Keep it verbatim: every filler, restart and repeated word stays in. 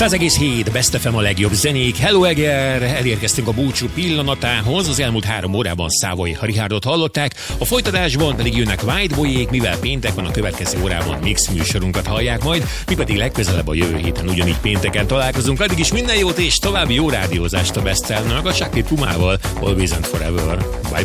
száz egész hét Best ef em a legjobb zenék. Hello Eger! Elérkeztünk a búcsú pillanatához. Az elmúlt három órában Szávai Richárdot hallották. A folytatásban pedig jönnek White Boyék, mivel péntek van, a következő órában mix műsorunkat hallják majd. Mi pedig legközelebb a jövő héten ugyanígy pénteken találkozunk. Addig is minden jót és további jó rádiózást a Best-tel, meg a Shakti Tumával. Always and forever. Bye.